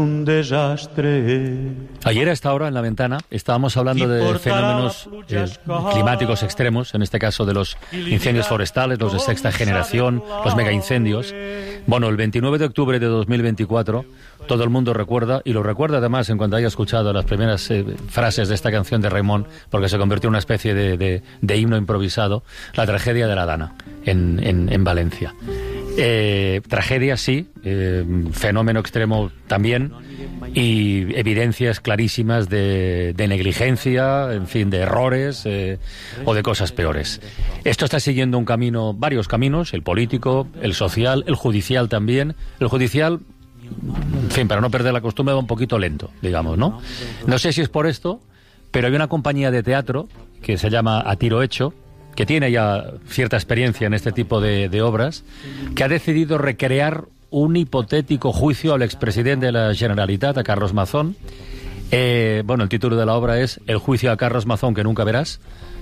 Un desastre. Ayer a esta hora en La Ventana estábamos hablando de fenómenos climáticos extremos, en este caso de los incendios forestales, los de sexta generación, los megaincendios. Bueno, el 29 de octubre de 2024 todo el mundo recuerda, y lo recuerda además en cuanto haya escuchado las primeras frases de esta canción de Raimon, porque se convirtió en una especie de himno improvisado, la tragedia de la Dana en Valencia. Tragedia sí, fenómeno extremo también, y evidencias clarísimas de negligencia, en fin, de errores o de cosas peores. Esto está siguiendo un camino, varios caminos, el político, el social, el judicial también. El judicial, en fin, para no perder la costumbre, va un poquito lento, digamos, ¿no? No sé si es por esto, pero hay una compañía de teatro que se llama A Tiro Hecho, que tiene ya cierta experiencia en este tipo de obras, que ha decidido recrear un hipotético juicio al expresidente de la Generalitat, a Carlos Mazón. Bueno, el título de la obra es El juicio a Carlos Mazón que nunca verás.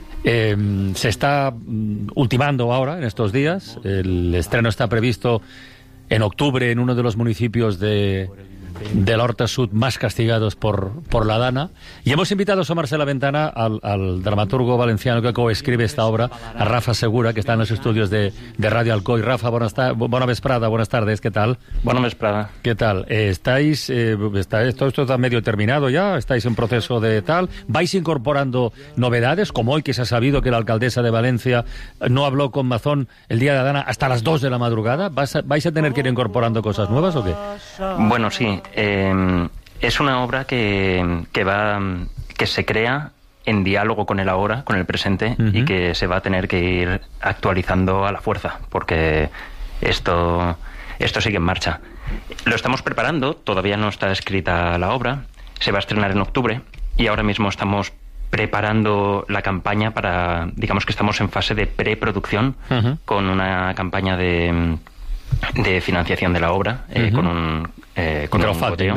Se está ultimando ahora, en estos días. El estreno está previsto en octubre en uno de los municipios del Horta Sud más castigados por la Dana, y hemos invitado a Marcela Ventana al dramaturgo valenciano que coescribe esta obra, a Rafa Segura, que está en los estudios de Radio Alcoi. Rafa, buenas tardes, ¿qué tal? Buenas vesprada. ¿Qué tal? ¿Estáis, esto está medio terminado ya? ¿Estáis en proceso de tal? ¿Vais incorporando novedades, como hoy que se ha sabido que la alcaldesa de Valencia no habló con Mazón el día de la Dana hasta las 2 de la madrugada? ¿Vais a tener que ir incorporando cosas nuevas o qué? Bueno, sí. Es una obra que se crea en diálogo con el ahora, con el presente, y que se va a tener que ir actualizando a la fuerza, porque esto sigue en marcha. Lo estamos preparando, todavía no está escrita la obra, se va a estrenar en octubre, y ahora mismo estamos preparando la campaña para, digamos que estamos en fase de preproducción, con una campaña de financiación de la obra, con un goteo,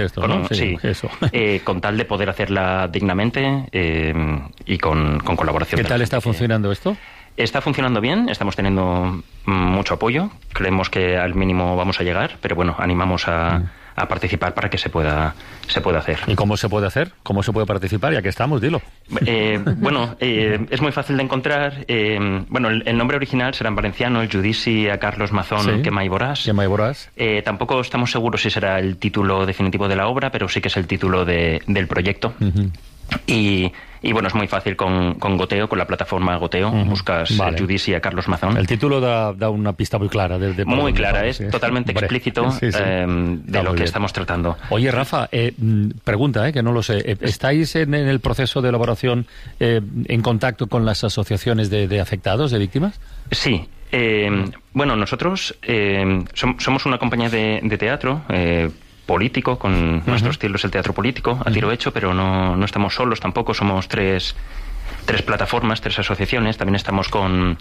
con tal de poder hacerla dignamente y con colaboración. ¿Qué tal está funcionando esto? Está funcionando bien, estamos teniendo mucho apoyo, creemos que al mínimo vamos a llegar, pero bueno, animamos a participar para que se pueda hacer. ¿Y cómo se puede hacer? ¿Cómo se puede participar? Ya que estamos, dilo. Es muy fácil de encontrar. El nombre original será en valenciano, el Judici a Carlos Mazón, Quema y Boràs. Tampoco estamos seguros si será el título definitivo de la obra, pero sí que es el título del proyecto. Y bueno, es muy fácil con Goteo, con la plataforma Goteo. Buscas el Judici a Carlos Mazón. El título da una pista muy clara. Muy clara, es totalmente explícito de lo que estamos tratando. Oye, Rafa, pregunta, que no lo sé. ¿Estáis en el proceso de elaboración en contacto con las asociaciones de afectados, de víctimas? Sí. Nosotros somos una compañía de teatro político, con nuestro estilo es el teatro político, a tiro hecho, pero no estamos solos tampoco, somos tres plataformas, 3 asociaciones, también estamos con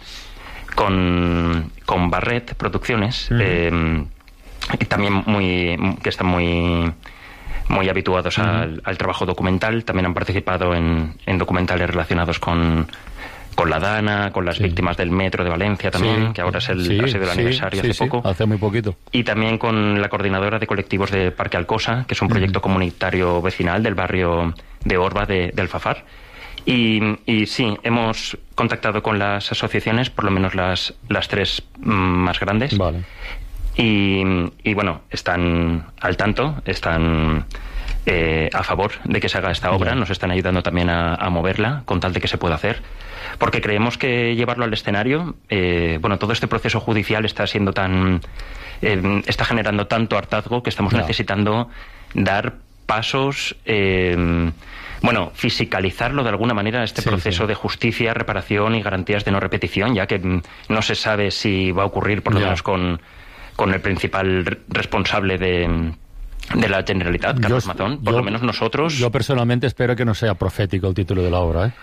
Barret Producciones, y también que están muy habituados al trabajo documental, también han participado en documentales relacionados con la Dana, con las víctimas del metro de Valencia también, que ahora ha sido el aniversario hace poco. Hace muy poquito. Y también con la coordinadora de colectivos de Parque Alcosa, que es un proyecto comunitario vecinal del barrio de Orba de Alfafar. Y sí, hemos contactado con las asociaciones, por lo menos las 3 más grandes. Vale. Y bueno, están al tanto, están a favor de que se haga esta obra, nos están ayudando también a moverla, con tal de que se pueda hacer. Porque creemos que llevarlo al escenario, todo este proceso judicial está siendo está generando tanto hartazgo que estamos necesitando dar pasos, fiscalizarlo de alguna manera, este proceso de justicia, reparación y garantías de no repetición, ya que no se sabe si va a ocurrir, por lo menos con el principal responsable de la Generalitat, Carlos Mazón, por lo menos nosotros. Yo personalmente espero que no sea profético el título de la obra,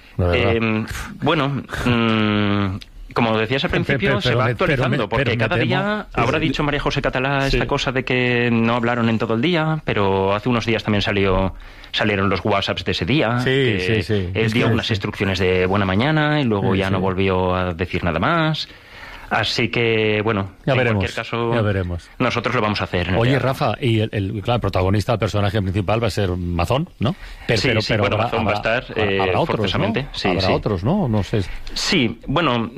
como decías al principio, se va actualizando, porque cada día, habrá dicho María José Catalá esta cosa de que no hablaron en todo el día, pero hace unos días también salieron los WhatsApps de ese día, él dio unas instrucciones de buena mañana y luego no volvió a decir nada más. Así que, bueno, ya en veremos, cualquier caso, ya veremos. Nosotros lo vamos a hacer. Oye, Rafa, y el protagonista, el personaje principal va a ser Mazón, ¿no? Pero Mazón va a estar habrá otros, forzosamente. ¿no? Sí, habrá otros, ¿no? No sé. Sí, bueno,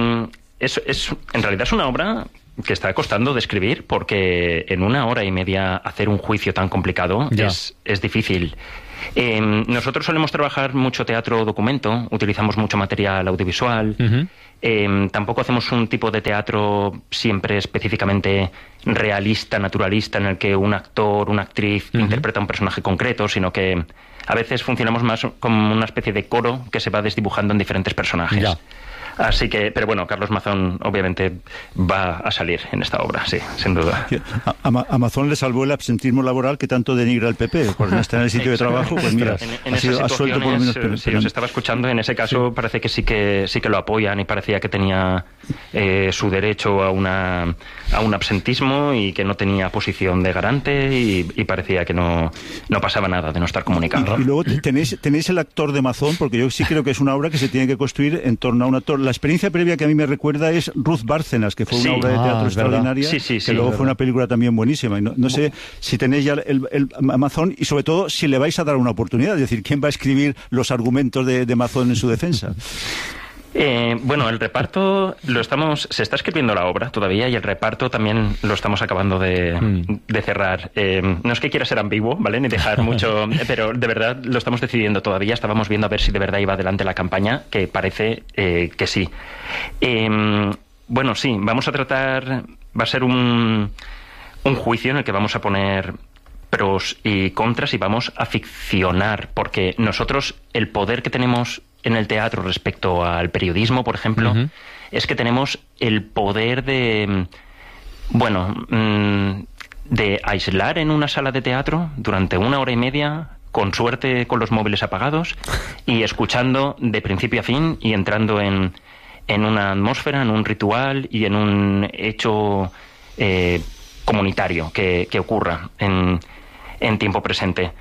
en realidad es una obra que está costando de escribir, porque en 1 hora y media hacer un juicio tan complicado es difícil. Nosotros solemos trabajar mucho teatro documento, utilizamos mucho material audiovisual. Tampoco hacemos un tipo de teatro siempre específicamente realista, naturalista, en el que un actor, una actriz interpreta un personaje concreto, sino que a veces funcionamos más como una especie de coro que se va desdibujando en diferentes personajes. Ya. Así que, pero bueno, Carlos Mazón obviamente va a salir en esta obra, sí, sin duda. A Mazón le salvó el absentismo laboral que tanto denigra el PP, por no estar en el sitio de trabajo, pues mira, en esas situaciones, si os estaba escuchando, en ese caso parece que sí que lo apoyan, y parecía que tenía su derecho a un absentismo y que no tenía posición de garante, y parecía que no pasaba nada de no estar comunicado. Y luego tenéis el actor de Mazón, porque yo sí creo que es una obra que se tiene que construir en torno a un actor. La experiencia previa que a mí me recuerda es Ruth Bárcenas, que fue una obra de teatro extraordinaria, que luego fue una película también buenísima. Y no sé si tenéis ya el Mazón, y sobre todo si le vais a dar una oportunidad, es decir, ¿quién va a escribir los argumentos de Mazón en su defensa? Bueno, el reparto se está escribiendo la obra todavía, y el reparto también lo estamos acabando de cerrar. No es que quiera ser ambiguo, ¿vale? Ni dejar mucho, pero de verdad lo estamos decidiendo todavía. Estábamos viendo a ver si de verdad iba adelante la campaña, que parece que sí. Bueno, sí, vamos a tratar, va a ser un juicio en el que vamos a poner pros y contras, y vamos a ficcionar, porque nosotros el poder que tenemos en el teatro respecto al periodismo, por ejemplo, es que tenemos el poder de aislar en una sala de teatro durante 1 hora y media, con suerte con los móviles apagados, y escuchando de principio a fin, y entrando en una atmósfera, en un ritual y en un hecho comunitario que ocurra en tiempo presente.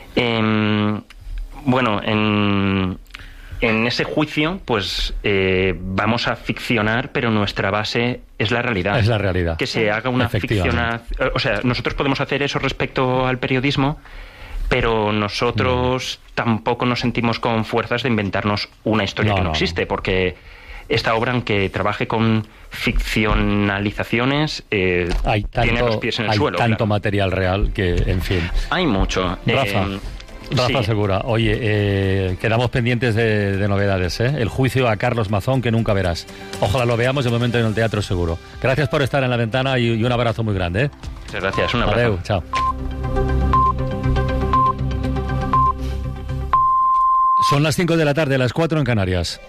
En ese juicio, pues vamos a ficcionar, pero nuestra base es la realidad. Es la realidad. Que se haga una ficción. O sea, nosotros podemos hacer eso respecto al periodismo, pero nosotros tampoco nos sentimos con fuerzas de inventarnos una historia que no existe, porque esta obra, aunque trabaje con ficcionalizaciones, tiene los pies en el suelo. Hay tanto material real que, en fin. Hay mucho. Rafa Segura, oye, quedamos pendientes de novedades, ¿eh? El juicio a Carlos Mazón, que nunca verás. Ojalá lo veamos de momento en el teatro, seguro. Gracias por estar en La Ventana, y un abrazo muy grande, ¿eh? Muchas gracias, un abrazo. Adeu, chao. Son las 5 de la tarde, las 4 en Canarias.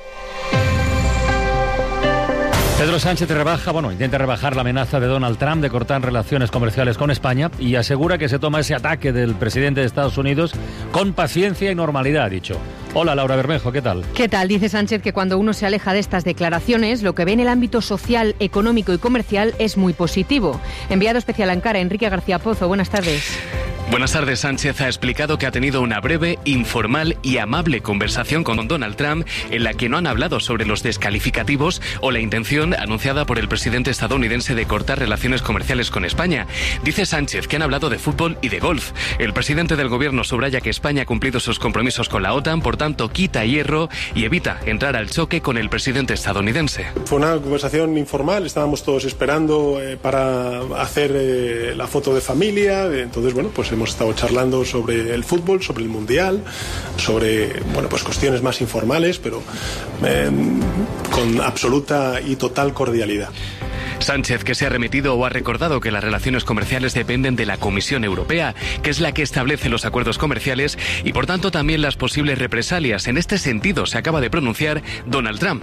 Pedro Sánchez intenta rebajar la amenaza de Donald Trump de cortar relaciones comerciales con España, y asegura que se toma ese ataque del presidente de Estados Unidos con paciencia y normalidad, ha dicho. Hola, Laura Bermejo, ¿qué tal? ¿Qué tal? Dice Sánchez que cuando uno se aleja de estas declaraciones, lo que ve en el ámbito social, económico y comercial es muy positivo. Enviado especial a Ankara, Enrique García Pozo, buenas tardes. Buenas tardes. Sánchez ha explicado que ha tenido una breve, informal y amable conversación con Donald Trump, en la que no han hablado sobre los descalificativos o la intención anunciada por el presidente estadounidense de cortar relaciones comerciales con España. Dice Sánchez que han hablado de fútbol y de golf. El presidente del gobierno subraya que España ha cumplido sus compromisos con la OTAN, por tanto quita hierro y evita entrar al choque con el presidente estadounidense. Fue una conversación informal, estábamos todos esperando para hacer la foto de familia, entonces pues hemos estado charlando sobre el fútbol, sobre el Mundial, sobre pues cuestiones más informales, pero con absoluta y total cordialidad. Sánchez, que se ha remitido o ha recordado que las relaciones comerciales dependen de la Comisión Europea, que es la que establece los acuerdos comerciales y por tanto también las posibles represalias. En este sentido se acaba de pronunciar Donald Trump.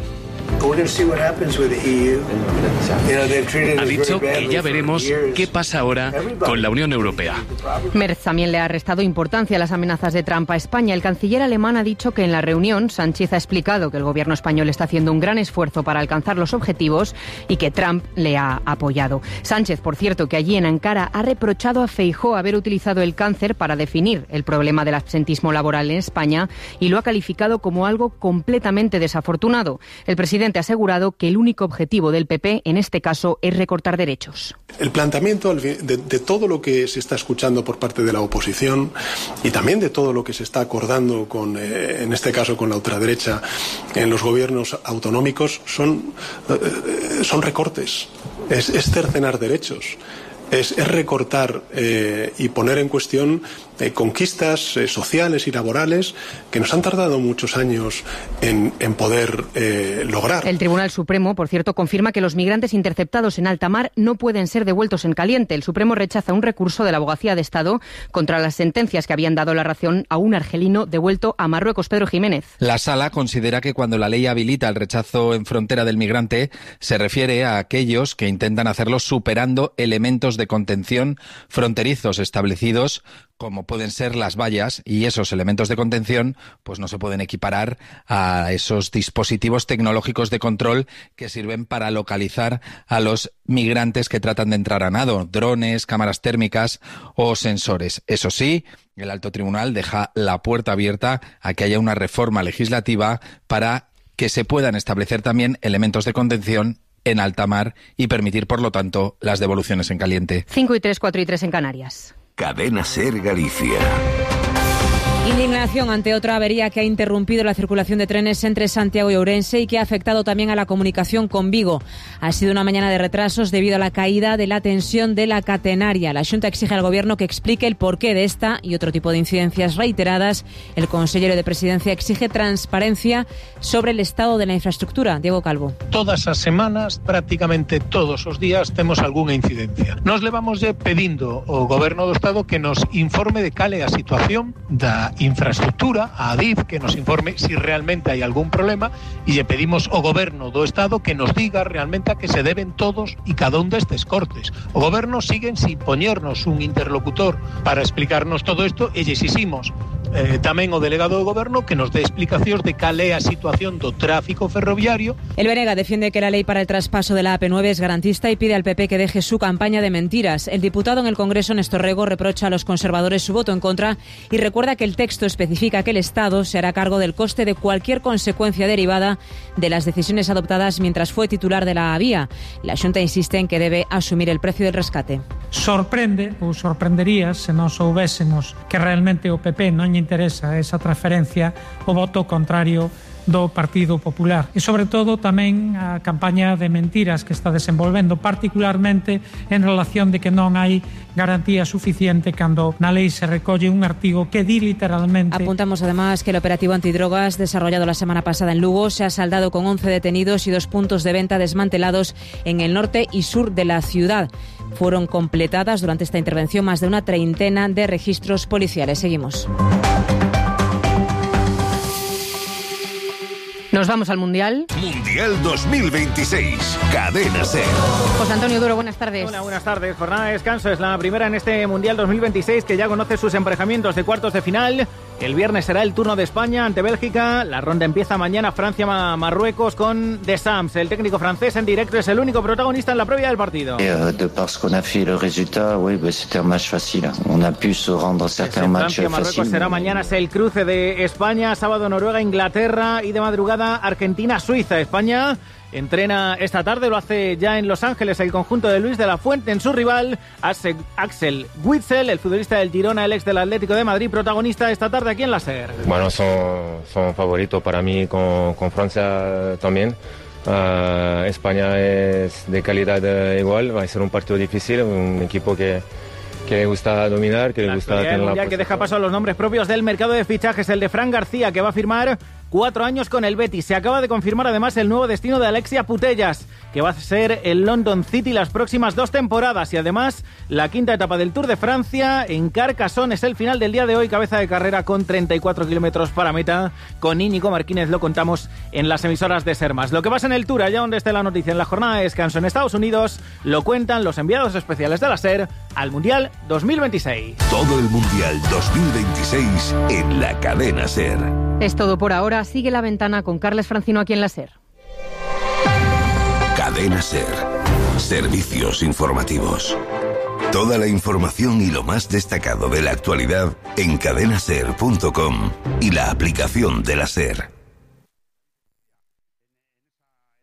Ha dicho que ya veremos qué pasa ahora con la Unión Europea. Merz también le ha restado importancia a las amenazas de Trump a España. El canciller alemán ha dicho que en la reunión Sánchez ha explicado que el gobierno español está haciendo un gran esfuerzo para alcanzar los objetivos y que Trump le ha apoyado. Sánchez, por cierto, que allí en Ankara ha reprochado a Feijóo haber utilizado el cáncer para definir el problema del absentismo laboral en España, y lo ha calificado como algo completamente desafortunado. El presidente presidente ha asegurado que el único objetivo del PP en este caso es recortar derechos. El planteamiento de todo lo que se está escuchando por parte de la oposición y también de todo lo que se está acordando en este caso con la ultraderecha en los gobiernos autonómicos son recortes, es cercenar derechos. Es recortar y poner en cuestión conquistas sociales y laborales que nos han tardado muchos años en poder lograr. El Tribunal Supremo, por cierto, confirma que los migrantes interceptados en alta mar no pueden ser devueltos en caliente. El Supremo rechaza un recurso de la Abogacía de Estado contra las sentencias que habían dado la razón a un argelino devuelto a Marruecos. Pedro Jiménez. La Sala considera que cuando la ley habilita el rechazo en frontera del migrante, se refiere a aquellos que intentan hacerlo superando elementos de contención fronterizos establecidos, como pueden ser las vallas, y esos elementos de contención pues no se pueden equiparar a esos dispositivos tecnológicos de control que sirven para localizar a los migrantes que tratan de entrar a nado, drones, cámaras térmicas o sensores. Eso sí, el Alto Tribunal deja la puerta abierta a que haya una reforma legislativa para que se puedan establecer también elementos de contención en alta mar y permitir, por lo tanto, las devoluciones en caliente. 5:03, 4:03 en Canarias. Cadena SER Galicia. Indignación ante otra avería que ha interrumpido la circulación de trenes entre Santiago y Ourense y que ha afectado también a la comunicación con Vigo. Ha sido una mañana de retrasos debido a la caída de la tensión de la catenaria. La Xunta exige al Gobierno que explique el porqué de esta y otro tipo de incidencias reiteradas. El consejero de Presidencia exige transparencia sobre el estado de la infraestructura. Diego Calvo. Todas as semanas, prácticamente todos os días, temos algunha incidencia. Nos levamos pedindo ao Goberno do Estado que nos informe de cal é a situación da infraestructura, a ADIF, que nos informe si realmente hai algún problema, e lle pedimos ao Goberno do Estado que nos diga realmente a que se deben todos e cada un destes cortes. O Goberno siguen sin poñernos un interlocutor para explicarnos todo isto e lle exiximos tamén o delegado do Goberno que nos dé explicacións de cal é a situación do tráfico ferroviario. El Venega defiende que la ley para el traspaso de la AP9 es garantista y pide al PP que deje su campaña de mentiras. El diputado en el Congreso, Néstor Rego, reprocha a los conservadores su voto en contra y recuerda que el texto especifica que el Estado se hará cargo del coste de cualquier consecuencia derivada de las decisiones adoptadas mientras fue titular de la vía. La Xunta insiste en que debe asumir el precio del rescate. Sorprende ou sorprendería se non soubésemos que realmente o PP non lle interesa esa transferencia o voto contrario do Partido Popular. E sobre todo tamén a campaña de mentiras que está desenvolvendo, particularmente en relación de que non hai garantía suficiente cando na lei se recolle un artigo que di literalmente... Apuntamos además que el operativo antidrogas desarrollado la semana pasada en Lugo se ha saldado con 11 detenidos y 2 puntos de venta desmantelados en el norte y sur de la ciudad. Fueron completadas durante esta intervención más de una treintena de registros policiales. Seguimos. Nos vamos al Mundial. Mundial 2026. Cadena SER. José Antonio Duro, buenas tardes. Hola, buenas tardes. Jornada de descanso es la primera en este Mundial 2026 que ya conoce sus emparejamientos de cuartos de final. El viernes será el turno de España ante Bélgica. La ronda empieza mañana, Francia-Marruecos con Deschamps. El técnico francés en directo es el único protagonista en la previa del partido. De parce qu'on a fait le résultat, oui, c'était un match facile. On a pu se rendre certains matchs faciles. Francia-Marruecos será mañana, es el cruce de España, sábado Noruega-Inglaterra y de madrugada Argentina-Suiza. España entrena esta tarde, lo hace ya en Los Ángeles el conjunto de Luis de la Fuente en su rival Axel Witsel, el futbolista del Girona, el ex del Atlético de Madrid, protagonista esta tarde aquí en la SER. Bueno, son favoritos para mí con Francia también. España es de calidad igual, va a ser un partido difícil, un equipo que le gusta dominar, que le gusta tener la posesión. Que deja paso a los nombres propios del mercado de fichajes, el de Fran García, que va a firmar 4 años con el Betis. Se acaba de confirmar además el nuevo destino de Alexia Putellas, que va a ser el London City las próximas 2 temporadas. Y además, la 5ª etapa del Tour de Francia en Carcassonne es el final del día de hoy. Cabeza de carrera con 34 kilómetros para meta. Con Íñigo Martínez lo contamos en las emisoras de SER+. Lo que pasa en el Tour, allá donde esté la noticia, en la jornada de descanso en Estados Unidos, lo cuentan los enviados especiales de la SER al Mundial 2026. Todo el Mundial 2026 en la cadena SER. Es todo por ahora. Sigue La Ventana con Carles Francino aquí en la SER. Cadena SER. Servicios informativos. Toda la información y lo más destacado de la actualidad en cadenaser.com y la aplicación de la SER.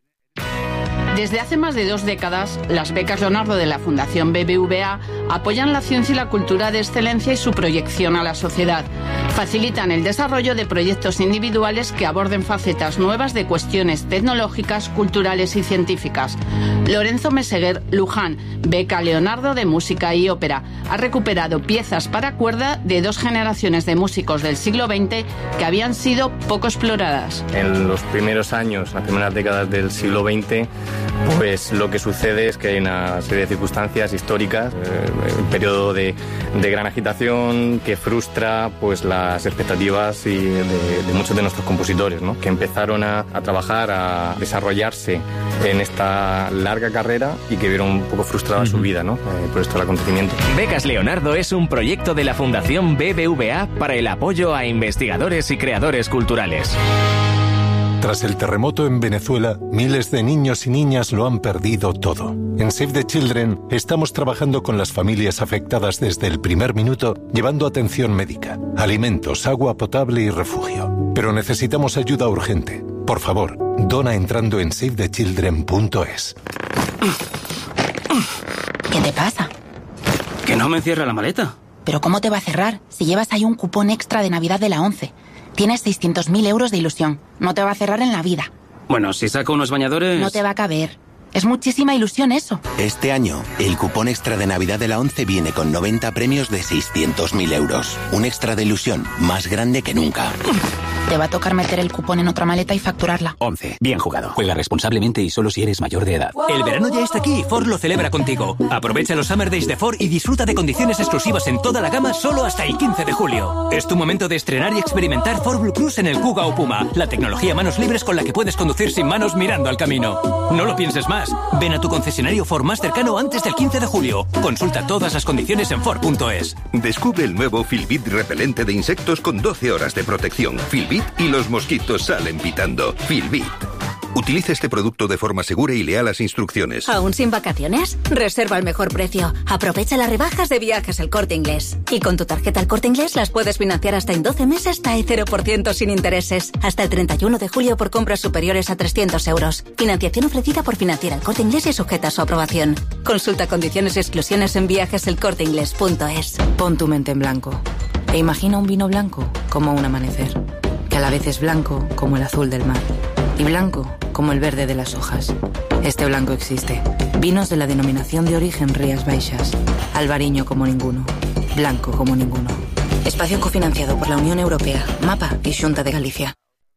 Desde hace más de 2 décadas, las becas Leonardo de la Fundación BBVA apoyan la ciencia y la cultura de excelencia y su proyección a la sociedad. Facilitan el desarrollo de proyectos individuales que aborden facetas nuevas de cuestiones tecnológicas, culturales y científicas. Lorenzo Meseguer Luján, beca Leonardo de Música y Ópera, ha recuperado piezas para cuerda de 2 generaciones de músicos del siglo XX que habían sido poco exploradas. En los primeros años, las primeras décadas del siglo XX, pues lo que sucede es que hay una serie de circunstancias históricas, un periodo de gran agitación que frustra pues las expectativas de muchos de nuestros compositores, ¿no? Que empezaron a trabajar, a desarrollarse en esta larga carrera y que vieron un poco frustrada su vida, ¿no? Por estos acontecimientos. Becas Leonardo es un proyecto de la Fundación BBVA para el apoyo a investigadores y creadores culturales. Tras el terremoto en Venezuela, miles de niños y niñas lo han perdido todo. En Save the Children estamos trabajando con las familias afectadas desde el primer minuto, llevando atención médica, alimentos, agua potable y refugio. Pero necesitamos ayuda urgente. Por favor, dona entrando en savethechildren.es. ¿Qué te pasa? Que no me cierra la maleta. ¿Pero cómo te va a cerrar si llevas ahí un cupón extra de Navidad de la ONCE? Tienes 600.000 euros de ilusión. No te va a cerrar en la vida. Bueno, si saco unos bañadores... No te va a caber. Es muchísima ilusión eso. Este año, el cupón extra de Navidad de la ONCE viene con 90 premios de 600.000 euros. Un extra de ilusión más grande que nunca. Te va a tocar meter el cupón en otra maleta y facturarla. 11. Bien jugado. Juega responsablemente y solo si eres mayor de edad. El verano ya está aquí y Ford lo celebra contigo. Aprovecha los Summer Days de Ford y disfruta de condiciones exclusivas en toda la gama solo hasta el 15 de julio. Es tu momento de estrenar y experimentar Ford Blue Cruise en el Kuga o Puma. La tecnología manos libres con la que puedes conducir sin manos mirando al camino. No lo pienses más. Ven a tu concesionario Ford más cercano antes del 15 de julio. Consulta todas las condiciones en Ford.es. Descubre el nuevo Filbit repelente de insectos con 12 horas de protección. Filbit y los mosquitos salen pitando. Filbit. Utiliza este producto de forma segura y lea las instrucciones. ¿Aún sin vacaciones? Reserva al mejor precio. Aprovecha las rebajas de Viajes El Corte Inglés. Y con tu tarjeta El Corte Inglés las puedes financiar hasta en 12 meses hasta el 0% sin intereses. Hasta el 31 de julio por compras superiores a 300 euros. Financiación ofrecida por Financiera El Corte Inglés y sujeta a su aprobación. Consulta condiciones y exclusiones en viajeselcorteinglés.es. Pon tu mente en blanco. E imagina un vino blanco como un amanecer. Que a la vez es blanco como el azul del mar. Y blanco como el verde de las hojas. Este blanco existe. Vinos de la denominación de origen Rías Baixas. Albariño como ninguno. Blanco como ninguno. Espacio cofinanciado por la Unión Europea, MAPA y Xunta de Galicia.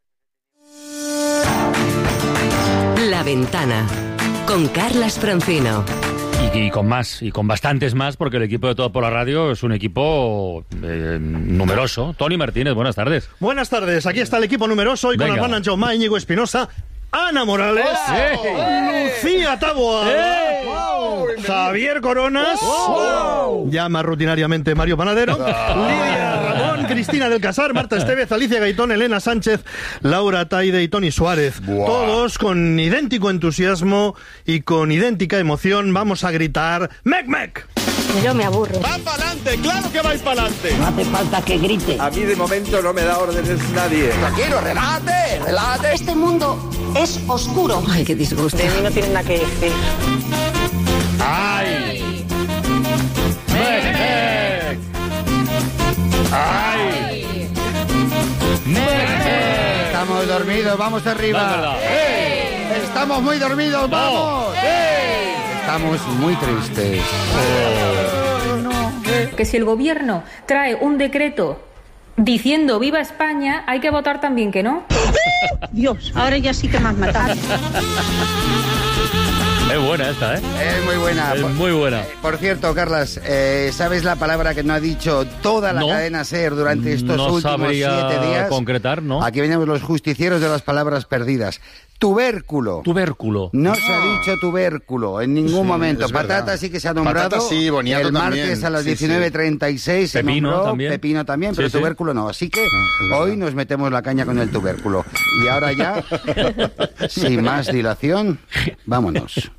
La Ventana, con Carlas Francino. Y con más, y con bastantes más, porque el equipo de Todo por la Radio es un equipo numeroso. Tony Martínez, buenas tardes. Buenas tardes, aquí está el equipo numeroso y con Albana Jaume, Íñigo Espinosa, Ana Morales, Lucía Taboada, Javier Coronas, llama rutinariamente Mario Panadero, Lidia Ramón, Cristina del Casar, Marta Estevez, Alicia Gaitón, Elena Sánchez, Laura Taide y Tony Suárez. Todos con idéntico entusiasmo y con idéntica emoción vamos a gritar ¡Mec, mec! Yo me aburro. ¡Va para adelante! ¡Claro que vais para adelante! No hace falta que grite. A mí de momento no me da órdenes nadie. Tranquilo, relájate, relájate. Este mundo es oscuro. Ay, qué disgusto. De mí no tienen nada que decir. ¡Ay! ¡Mec, mec! ¡Ay! ¡Mec, mec! Estamos dormidos, vamos arriba. ¡Ey! Estamos muy dormidos, vamos. ¡Ey! Estamos muy tristes. Que si el gobierno trae un decreto diciendo viva España, hay que votar también que no. Dios, ahora ya sí que me has matado. Es buena esta, ¿eh? Es muy buena. Es muy buena. Por cierto, Carlas, ¿sabes la palabra que no ha dicho toda la cadena SER durante estos últimos 7 días? Concretar, ¿no? Aquí venimos los justicieros de las palabras perdidas. Tubérculo. Tubérculo. No se ha dicho tubérculo en ningún momento. Patata sí que se ha nombrado. Patata sí, boniato el martes también. a las 19:36 se nombró. También. Pepino también, pero tubérculo no. Así que hoy nos metemos la caña con el tubérculo. Y ahora ya, sin más dilación, vámonos.